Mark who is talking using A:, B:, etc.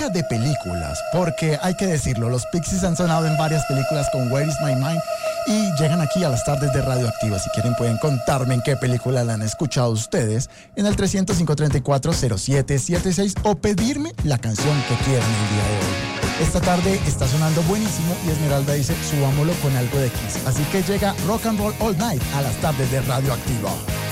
A: música de películas, porque hay que decirlo, los Pixies han sonado en varias películas con Where Is My Mind y llegan aquí a las tardes de Radioactiva. Si quieren pueden contarme en qué película la han escuchado ustedes en el 305-340776 o pedirme la canción que quieran el día de hoy. Esta tarde está sonando buenísimo y Esmeralda dice subámoslo con algo de Kiss. Así que llega Rock and Roll All Night a las tardes de Radioactiva.